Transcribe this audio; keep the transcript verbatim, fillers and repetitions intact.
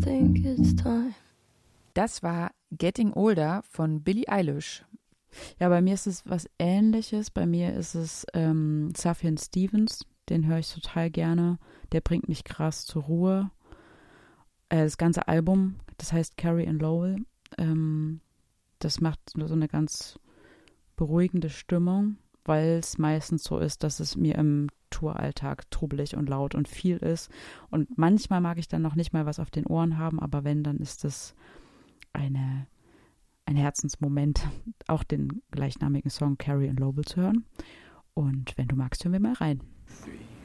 think it's time. Das war Getting Older von Billie Eilish. Ja, bei mir ist es was Ähnliches. Bei mir ist es ähm, Sufjan Stevens. Den höre ich total gerne. Der bringt mich krass zur Ruhe. Äh, das ganze Album, das heißt Carrie and Lowell. Ähm, das macht so eine ganz beruhigende Stimmung, weil es meistens so ist, dass es mir im Touralltag trubelig und laut und viel ist. Und manchmal mag ich dann noch nicht mal was auf den Ohren haben, aber wenn, dann ist es eine, ein Herzensmoment, auch den gleichnamigen Song Carrie and Lowell zu hören. Und wenn du magst, hören wir mal rein. Three.